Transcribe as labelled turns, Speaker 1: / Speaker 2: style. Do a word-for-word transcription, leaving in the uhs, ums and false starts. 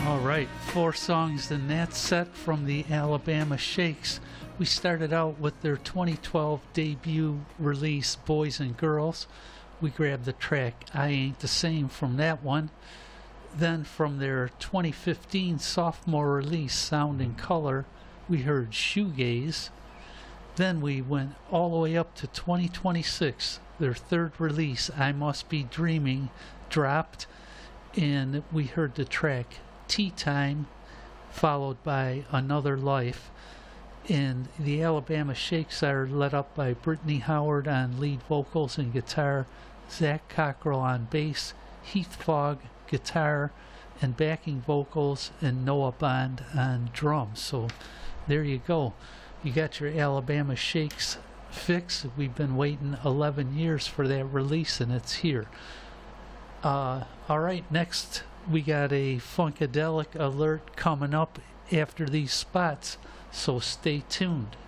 Speaker 1: All right, four songs in that set from the Alabama Shakes. We started out with their twenty twelve debut release, Boys and Girls. We grabbed the track I Ain't the Same from that one. Then from their twenty fifteen sophomore release, Sound and Color, we heard Shoegaze. Then we went all the way up to twenty twenty-six. Their third release, I Must Be Dreaming, dropped, and we heard the track Tea Time, followed by Another Life. And the Alabama Shakes are led up by Brittany Howard on lead vocals and guitar, Zach Cockrell on bass, Heath Fogg guitar and backing vocals, and Noah Bond on drums. So there you go. You got your Alabama Shakes fix. We've been waiting eleven years for that release, and it's here. Uh, all right, next we got a Funkadelic alert coming up after these spots, so stay tuned.